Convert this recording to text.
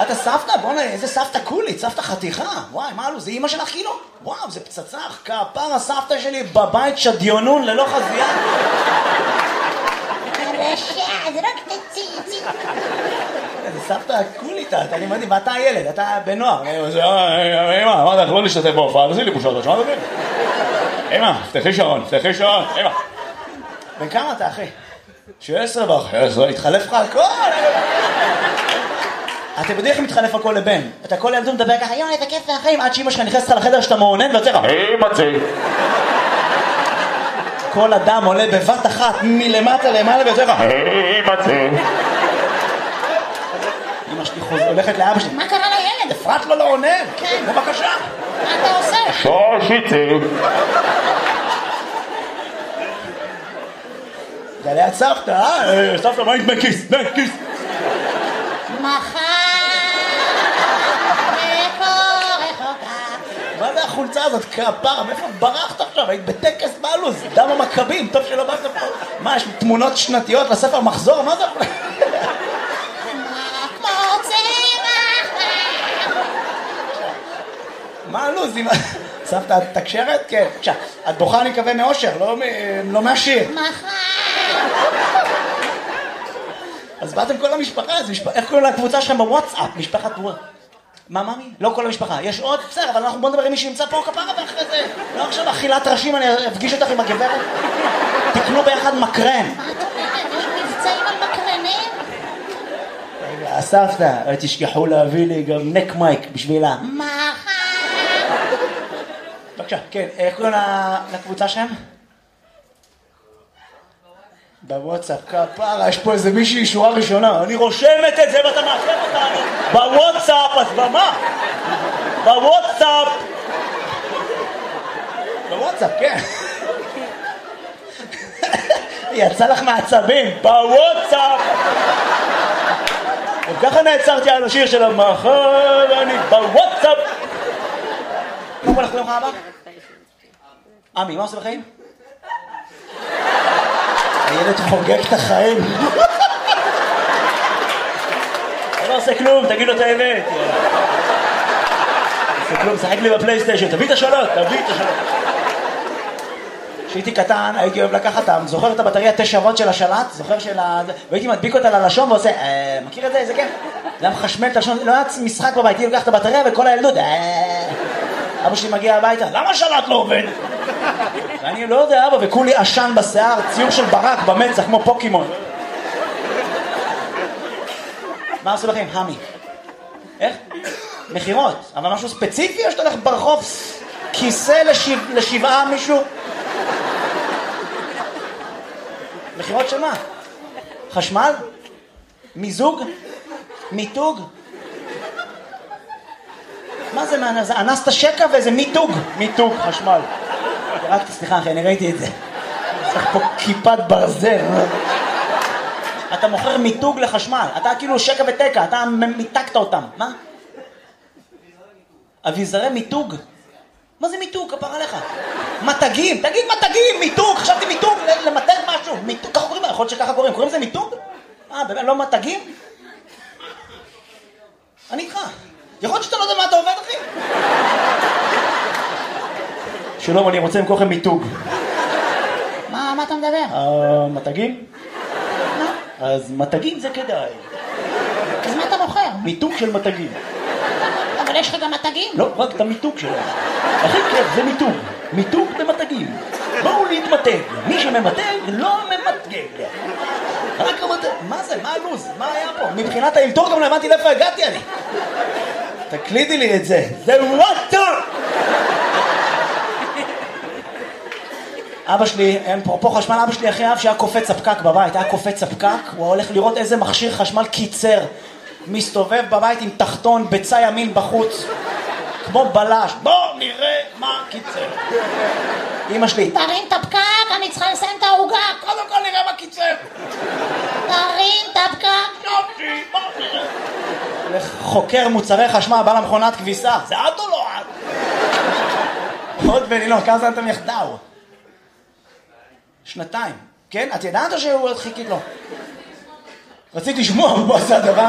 אתה סבתא? בוא'נה, איזה סבתא קולית, סבתא חתיכה. וואי, מה אלו, זה אמא שלך כאילו? וואו, זה פצצה, כפר הסבתא שלי בבית שדיונון ללא חזייה. הרשע, זה רק תציצי. זה סבתא קולית, אני מדהים, ואתה הילד, אתה בנוער. אמא, אמרת לך לא להשתתף בהופעה, תעשי לי בושות, שמעת אותי? אמא, פתחי שעון, אמא. בן כמה אתה, אחי? 16 ב-11, התחלף לך הכל. אתם יודעים איך מתחלף הכל לבן? אתה כל ילדות מדבר ככה, יואי, איזה כיף והחיים, עד שאמא שלך נכנסת לך לחדר שאתה מעונן ויוצא לך, אמא צי. כל אדם עולה בבת אחת מלמטה למעלה ויוצא לך, אמא צי. אמא שלי הולכת לאבא שלי, מה קרה לילד? אפרת לו לא עונן. כן. בבקשה. מה אתה עושה? שיצי. זה ליד סבתא, סבתא, מה עם בכיס? בכיס. מחר מה זה החולצה הזאת? כפרה, מאיפה ברחת עכשיו? היית בטקס בלוז, דם המכבים, טוב שלא באת פה. מה, יש תמונות שנתיות לספר מחזור? מה זה? מה הלוז? סבתא, את תקשרת? כן, בבקשה. את בוכה אני מקווה מאושר, לא מהשיר. אז באתם כל המשפחה, איך קוראים לקבוצה שלכם בוואטסאפ? משפחת וואטסאפ. מה, מאמי? לא כל המשפחה. יש עוד? בסדר, אבל אנחנו בוא נדבר עם מי שנמצא פה כפרה ואחרי זה. לא עכשיו אכילת ראשים, אני אפגיש אותך עם הגברת. תקנו ביחד מקרן. מה את אומרת? יש מבצעים על מקרנים? הסבתא, תשכחו להביא לי גם נק מייק בשבילה. בבקשה, כן, איך קוראים לקבוצה שלהם? בוואטסאפ, כפרה, יש פה איזה מישהי שורה ראשונה, אני רושמת את זה ואתה מאחר אותנו בוואטסאפ, אז במה? בוואטסאפ, כן. יצא לך מעצבים, בוואטסאפ. וככה נעצרתי על השיר של המחר, אני בוואטסאפ. מה הולך ליום הבא? עמי, מה עושה בחיים? הילד חוגג את החיים. אני לא עושה כלום, תגיד לו את האמת. עושה כלום, שחק לי בפלייסטיישן, תביא את השאלות. כשהייתי קטן, הייתי אוהב לקחת, זוכר את הבטריה 9 וולט של השלט? זוכר והייתי מדביק אותה ללשון ועושה, מכיר את זה? איזה כיף? זה היה מחשמל את הלשון, לא היה משחק בבית, הייתי לוקח את הבטריה וכל הילדות, אבא שלי מגיע הביתה, למה השלט לא עובד? ואני לא יודע, אבא, וכולי עשן בשיער, ציור של ברק במצח, כמו פוקימון. מה עושה לכם? המי. איך? מחירות. אבל משהו ספציפי או שאתה הולך ברחוב כיסא לשבעה מישהו? מחירות של מה? חשמל? מיזוג? מיתוג? מה זה? זה אנסת שקע ואיזה מיתוג חשמל. רק סליחה אחי, אני ראיתי את זה. צריך פה כיפת ברזל. אתה מוכר מיתוג לחשמל. אתה כאילו שקע ותקע, אתה מיתקת אותם. מה? אביזרי מיתוג? מה זה מיתוג? כפר עליך. מתגים, תגיד מתגים, מיתוג. חשבתי מיתוג, למתג משהו. מיתוג, ככה קוראים? יכול להיות שככה קוראים. קוראים זה מיתוג? באמת, לא מתגים? אני איתך. יכול להיות שאתה לא יודע מה אתה עובד, אחי? שלום, אני רוצה למכור לכם מיתוג. מה אתה מדבר? מתגים? אז מתגים זה כדאי. אז מה אתה מוכר? מיתוג של מתגים. אבל יש לך גם מתגים? לא, רק את המיתוג שלהם. הכי כיף זה מיתוג. מיתוג במתגים. בואו להתמתג. מי שממתג לא ממתגג. רק המתג. מה זה? מה הלוז? מה היה פה? מבחינת האלתור גם לא הבנתי לאיפה הגעתי אני. תקלידי לי את זה. זה וואטר! אבא שלי, אפרופו חשמל, אבא שלי אחרי אב שהיה קופץ הפקק בבית, היה קופץ הפקק, הוא הולך לראות איזה מכשיר חשמל קיצר, מסתובב בבית עם תחתון בצע ימין בחוץ, כמו בלש, בוא נראה מה קיצר. אמא שלי, תרים את הפקק, אני צריכה לסיים את העוגה. קודם כל נראה מה קיצר. תרים את הפקק. יופי, בוא נראה. חוקר מוצרי חשמל, בא למכונת כביסה, זה את או לא את? עוד בנילון, כמה זמן אתם יחדאו? 2 שנתיים, כן? את ידעת או שהוא עוד חיכית לו? רציתי לשמוע, הוא עשה דבר